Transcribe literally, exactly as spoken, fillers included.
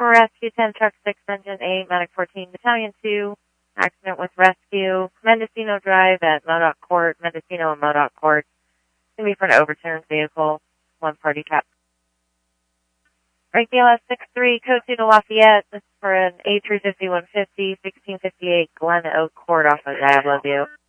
Rescue ten, Truck six, Engine eight, Medic fourteen, Battalion two. Accident with Rescue, Mendocino Drive at Modoc Court, Mendocino and Modoc Court. It's going to be for an overturned vehicle, one party cap. Right, B L S six three, code two to Lafayette. This is for an A three fifty one fifty, sixteen fifty-eight Glen Oak Court off of Diablo View.